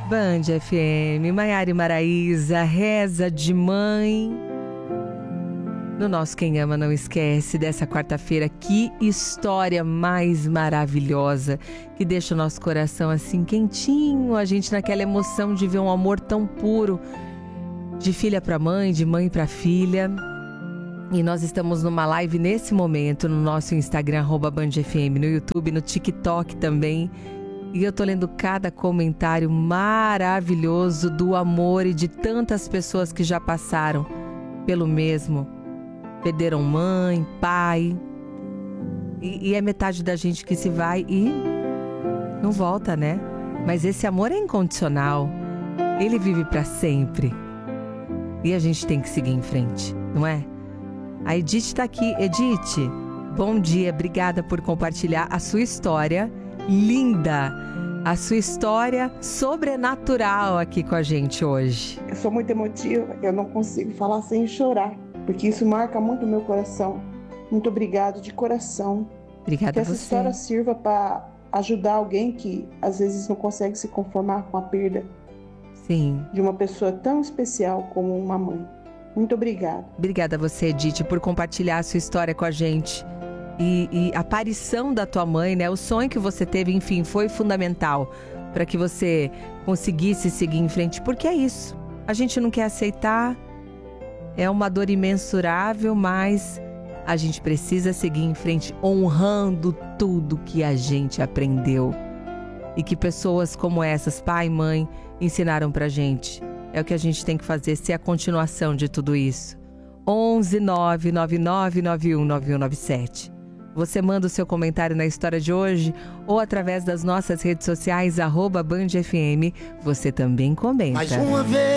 Band FM, Maiara e Maraísa, reza de mãe. No nosso Quem Ama Não Esquece dessa quarta-feira, que história mais maravilhosa, que deixa o nosso coração assim quentinho, a gente naquela emoção de ver um amor tão puro, de filha para mãe, de mãe para filha. E nós estamos numa live nesse momento no nosso Instagram, @BandFM, no YouTube, no TikTok também. E eu tô lendo cada comentário maravilhoso do amor e de tantas pessoas que já passaram pelo mesmo. Perderam mãe, pai. E é metade da gente que se vai e não volta, né? Mas esse amor é incondicional. Ele vive pra sempre. E a gente tem que seguir em frente, não é? A Edith tá aqui. Edith, bom dia. Obrigada por compartilhar a sua história. Linda, a sua história sobrenatural aqui com a gente hoje. Eu sou muito emotiva, eu não consigo falar sem chorar, porque isso marca muito o meu coração. Muito obrigado de coração. Obrigada a você. Que essa história sirva para ajudar alguém que às vezes não consegue se conformar com a perda. Sim. De uma pessoa tão especial como uma mãe. Muito obrigada. Obrigada a você, Edith, por compartilhar a sua história com a gente. E a aparição da tua mãe, né? O sonho que você teve, enfim, foi fundamental para que você conseguisse seguir em frente. Porque é isso. A gente não quer aceitar. É uma dor imensurável, mas a gente precisa seguir em frente honrando tudo que a gente aprendeu. E que pessoas como essas, pai e mãe, ensinaram pra gente. É o que a gente tem que fazer, ser a continuação de tudo isso. 11 999 91 9197. Você manda o seu comentário na história de hoje ou através das nossas redes sociais, @BandFM. Você também comenta. Mais uma vez.